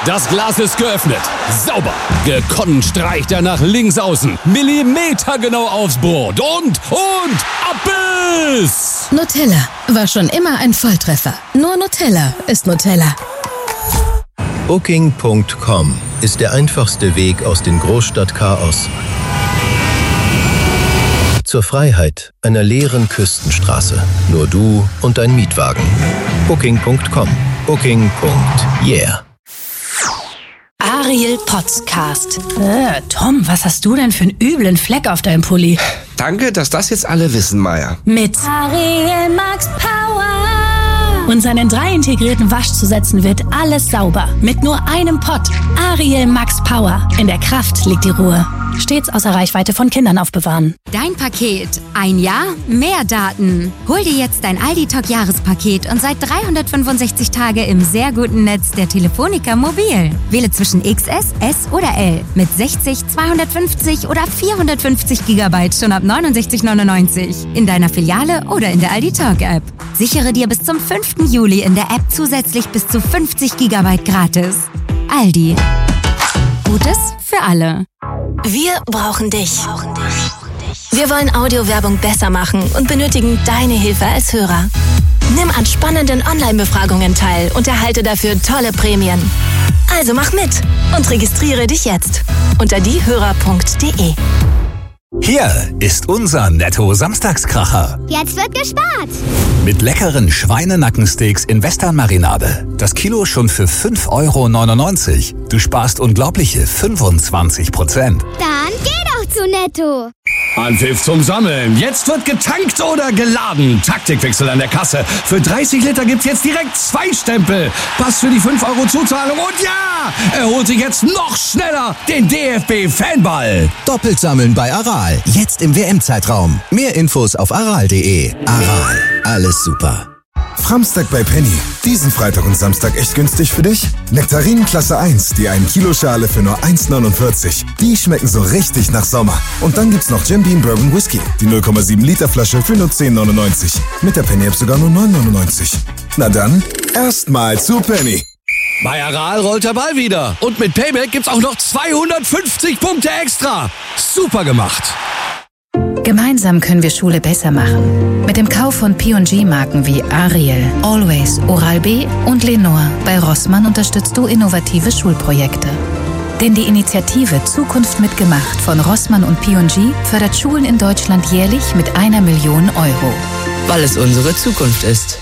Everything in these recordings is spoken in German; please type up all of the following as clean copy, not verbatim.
Das Glas ist geöffnet. Sauber. Gekonnt streicht er nach links außen. Millimetergenau aufs Brot. Und Abbiss! Nutella war schon immer ein Volltreffer. Nur Nutella ist Nutella. Booking.com ist der einfachste Weg aus dem Großstadtchaos zur Freiheit einer leeren Küstenstraße. Nur du und dein Mietwagen. Booking.com. Booking.yeah. Ariel Podcast. Tom, was hast du denn für einen üblen Fleck auf deinem Pulli? Danke, dass das jetzt alle wissen, Maya. Mit Ariel Max Power. Unseren in 3 integrierten Waschzusätzen wird alles sauber. Mit nur einem Pott. Ariel Max Power. In der Kraft liegt die Ruhe. Stets außer Reichweite von Kindern aufbewahren. Dein Paket. Ein Jahr, mehr Daten. Hol dir jetzt dein Aldi-Talk-Jahrespaket und seit 365 Tage im sehr guten Netz der Telefonica Mobil. Wähle zwischen XS, S oder L. Mit 60, 250 oder 450 GB schon ab 69,99. In deiner Filiale oder in der Aldi-Talk-App. Sichere dir bis zum 5. Juli in der App zusätzlich bis zu 50 GB gratis. Aldi. Gutes für alle. Wir brauchen dich. Wir wollen Audiowerbung besser machen und benötigen deine Hilfe als Hörer. Nimm an spannenden Online-Befragungen teil und erhalte dafür tolle Prämien. Also mach mit und registriere dich jetzt unter diehörer.de. Hier ist unser Netto-Samstagskracher. Jetzt wird gespart. Mit leckeren Schweinenackensteaks in Western-Marinade. Das Kilo schon für 5,99 €. Du sparst unglaubliche 25%. Dann geh doch zu Netto. Anpfiff zum Sammeln. Jetzt wird getankt oder geladen. Taktikwechsel an der Kasse. Für 30 Liter gibt's jetzt direkt 2 Stempel. Pass für die 5 € Zuzahlung. Und ja, er holt sich jetzt noch schneller den DFB-Fanball. Doppelt sammeln bei Aral. Jetzt im WM-Zeitraum. Mehr Infos auf aral.de. Aral. Alles super. Framstag bei Penny. Diesen Freitag und Samstag echt günstig für dich? Nektarinen Klasse 1, die 1 Kilo Schale für nur 1,49. Die schmecken so richtig nach Sommer. Und dann gibt's noch Jim Beam Bourbon Whisky, die 0,7 Liter Flasche für nur 10,99. Mit der Penny App sogar nur 9,99. Na dann, erstmal zu Penny. Bei Aral rollt der Ball wieder. Und mit Payback gibt's auch noch 250 Punkte extra. Super gemacht. Gemeinsam können wir Schule besser machen. Mit dem Kauf von P&G-Marken wie Ariel, Always, Oral-B und Lenore bei Rossmann unterstützt du innovative Schulprojekte. Denn die Initiative Zukunft mitgemacht von Rossmann und P&G fördert Schulen in Deutschland jährlich mit 1 Million €. Weil es unsere Zukunft ist.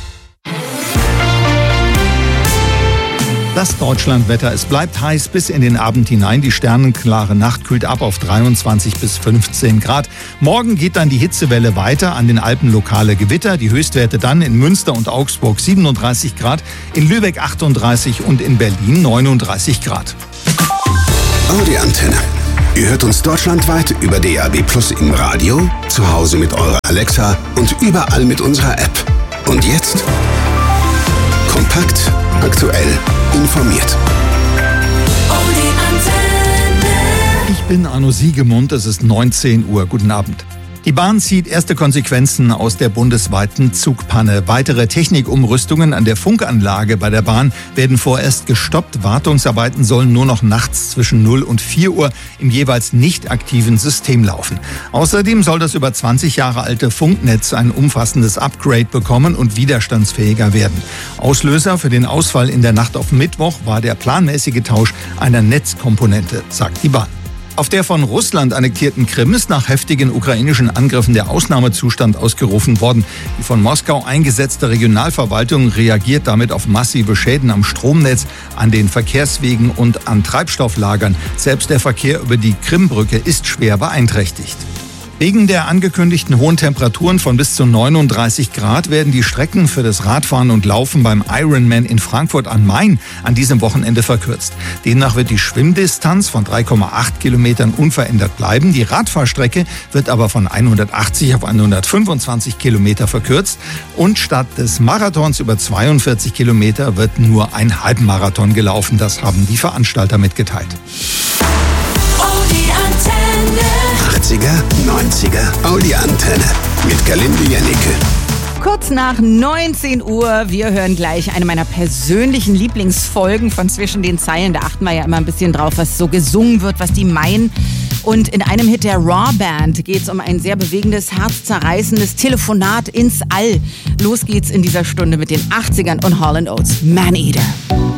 Das Deutschlandwetter. Es bleibt heiß bis in den Abend hinein. Die sternenklare Nacht kühlt ab auf 23 bis 15 Grad. Morgen geht dann die Hitzewelle weiter. An den Alpen lokale Gewitter. Die Höchstwerte dann in Münster und Augsburg 37 Grad, in Lübeck 38 und in Berlin 39 Grad. Audi Antenne. Ihr hört uns deutschlandweit über DAB+ im Radio, zu Hause mit eurer Alexa und überall mit unserer App. Und jetzt kompakt, aktuell, informiert. Ich bin Arno Siegemund, es ist 19 Uhr. Guten Abend. Die Bahn zieht erste Konsequenzen aus der bundesweiten Zugpanne. Weitere Technikumrüstungen an der Funkanlage bei der Bahn werden vorerst gestoppt. Wartungsarbeiten sollen nur noch nachts zwischen 0 und 4 Uhr im jeweils nicht aktiven System laufen. Außerdem soll das über 20 Jahre alte Funknetz ein umfassendes Upgrade bekommen und widerstandsfähiger werden. Auslöser für den Ausfall in der Nacht auf Mittwoch war der planmäßige Tausch einer Netzkomponente, sagt die Bahn. Auf der von Russland annektierten Krim ist nach heftigen ukrainischen Angriffen der Ausnahmezustand ausgerufen worden. Die von Moskau eingesetzte Regionalverwaltung reagiert damit auf massive Schäden am Stromnetz, an den Verkehrswegen und an Treibstofflagern. Selbst der Verkehr über die Krimbrücke ist schwer beeinträchtigt. Wegen der angekündigten hohen Temperaturen von bis zu 39 Grad werden die Strecken für das Radfahren und Laufen beim Ironman in Frankfurt am Main an diesem Wochenende verkürzt. Demnach wird die Schwimmdistanz von 3,8 Kilometern unverändert bleiben. Die Radfahrstrecke wird aber von 180 auf 125 Kilometer verkürzt. Und statt des Marathons über 42 Kilometer wird nur ein Halbmarathon gelaufen. Das haben die Veranstalter mitgeteilt. 80er, 90er, Audi Antenne mit Galinde Jennecke. Kurz nach 19 Uhr. Wir hören gleich eine meiner persönlichen Lieblingsfolgen von Zwischen den Zeilen. Da achten wir ja immer ein bisschen drauf, was so gesungen wird, was die meinen. Und in einem Hit der Raw Band geht es um ein sehr bewegendes, herzzerreißendes Telefonat ins All. Los geht's in dieser Stunde mit den 80ern und Hall & Oates. Man Eater.